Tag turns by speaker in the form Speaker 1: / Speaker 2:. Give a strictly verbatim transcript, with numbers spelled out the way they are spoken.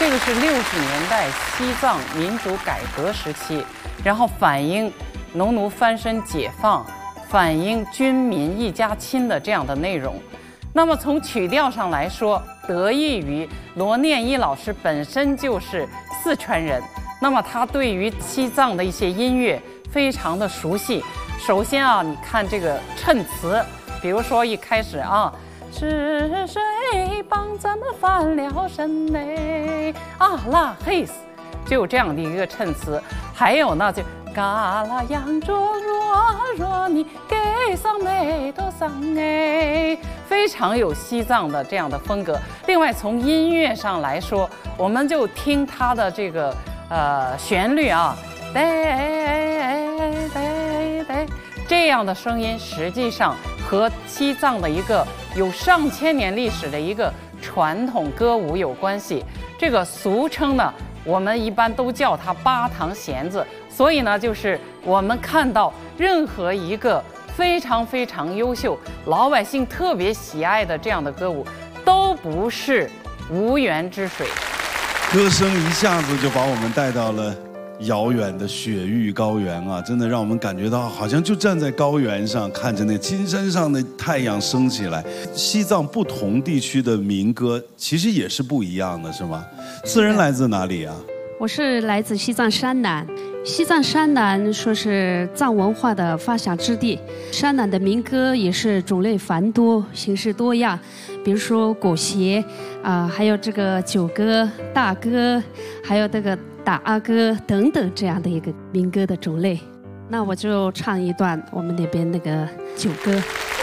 Speaker 1: 这个是六十年代西藏民主改革时期，然后反映农奴翻身解放，反映军民一家亲的这样的内容。那么从曲调上来说，得益于罗念依老师本身就是四川人，那么他对于西藏的一些音乐非常的熟悉。首先啊，你看这个衬词，比如说一开始啊，是谁帮咱们翻了身呢？啊啦嘿斯，就有这样的一个衬词。还有呢，就嘎啦扬着若若你给上没多上哎，非常有西藏的这样的风格。另外从音乐上来说，我们就听它的这个呃旋律啊，嘚嘚嘚，这样的声音实际上和西藏的一个有上千年历史的一个传统歌舞有关系。这个俗称呢，我们一般都叫它八堂弦子。所以呢，就是我们看到任何一个非常非常优秀、老百姓特别喜爱的这样的歌舞，都不是无源之水。
Speaker 2: 歌声一下子就把我们带到了遥远的雪域高原啊，真的让我们感觉到好像就站在高原上，看着那金山上的太阳升起来。西藏不同地区的民歌其实也是不一样的，是吗？四人来自哪里啊？
Speaker 3: 我是来自西藏山南。西藏山南说是藏文化的发祥之地，山南的民歌也是种类繁多，形式多样，比如说裹鞋啊、呃，还有这个九歌、大歌，还有这个打阿歌等等这样的一个民歌的种类。那我就唱一段我们那边那个九歌。